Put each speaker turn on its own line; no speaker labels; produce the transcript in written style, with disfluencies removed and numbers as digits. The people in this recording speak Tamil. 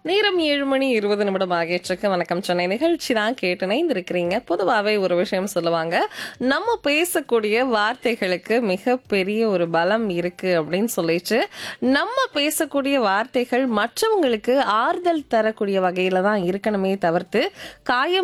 நேரம் 7:20 ஆகிட்டிருக்கு. வணக்கம் சென்னை நிகழ்ச்சி தான் கேட்டு இணைந்திருக்கிறீங்க. பொதுவாகவே ஒரு விஷயம் சொல்லுவாங்க, நம்ம பேசக்கூடிய வார்த்தைகளுக்கு மிகப்பெரிய ஒரு பலம் இருக்கு அப்படின்னு சொல்லிட்டு, நம்ம பேசக்கூடிய வார்த்தைகள் மற்றவங்களுக்கு ஆறுதல் தரக்கூடிய வகையில தான் இருக்கணுமே தவிர்த்து, காயம்